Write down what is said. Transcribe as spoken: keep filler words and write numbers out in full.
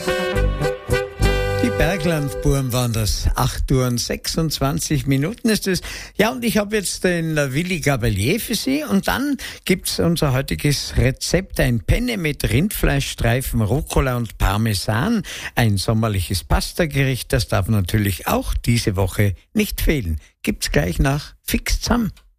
Die Berglandbuben waren das. acht Uhr und sechsundzwanzig Minuten ist es. Ja, und ich habe jetzt den Willi Gabalier für Sie. Und dann gibt's unser heutiges Rezept. Ein Penne mit Rindfleischstreifen, Rucola und Parmesan. Ein sommerliches Pastagericht. Das darf natürlich auch diese Woche nicht fehlen. Gibt's gleich nach Fix zusammen.